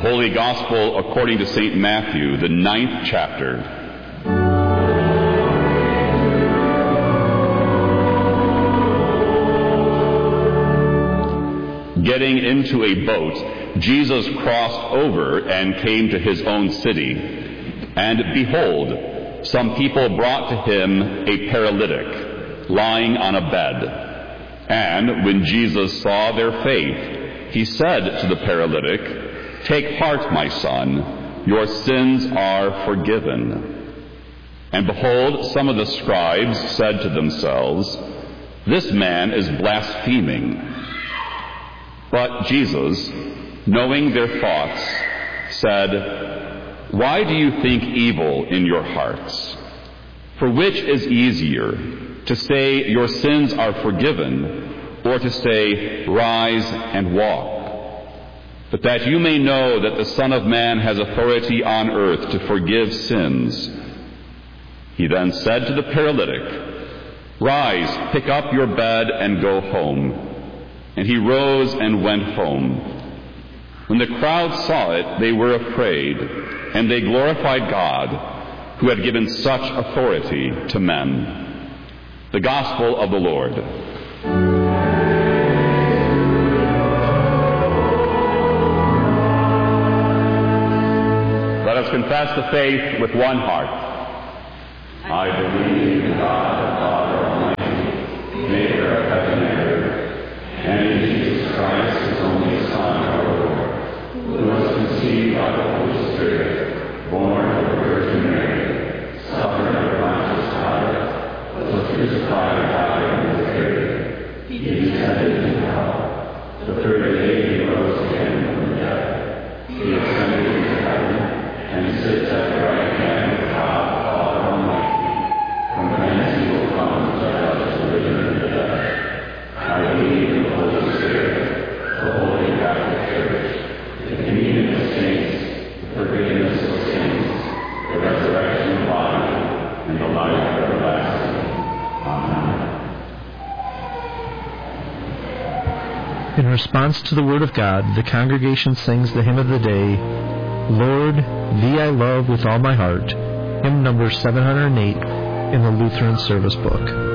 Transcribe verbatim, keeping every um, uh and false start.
The Holy Gospel according to Saint Matthew, the ninth chapter. Getting into a boat, Jesus crossed over and came to his own city. And behold, some people brought to him a paralytic, lying on a bed. And when Jesus saw their faith, he said to the paralytic, "Take heart, my son, your sins are forgiven." And behold, some of the scribes said to themselves, "This man is blaspheming." But Jesus, knowing their thoughts, said, "Why do you think evil in your hearts? For which is easier, to say your sins are forgiven, or to say, rise and walk? But that you may know that the Son of Man has authority on earth to forgive sins." He then said to the paralytic, "Rise, pick up your bed and go home." And he rose and went home. When the crowd saw it, they were afraid, and they glorified God, who had given such authority to men. The Gospel of the Lord. Let us confess the faith with one heart. I believe in God the Father Almighty, maker of heaven and earth, and in Jesus Christ, his only Son, our Lord, who was conceived by the Holy Spirit, born of the Virgin Mary, suffered under Pontius Pilate, was crucified and died and was buried. He descended into hell. The third day he rose again from the dead. He ascended into heaven, and he sits at the right hand of God the Father Almighty. From thence he will come to judge the living and the dead. I believe in the Holy Spirit, the Holy Catholic Church, the communion of saints, the forgiveness of sins, the resurrection of the body, and the life everlasting. Amen. In response to the Word of God, the congregation sings the hymn of the day, "Lord, Thee I love with all my heart," hymn number seven hundred eight in the Lutheran Service Book.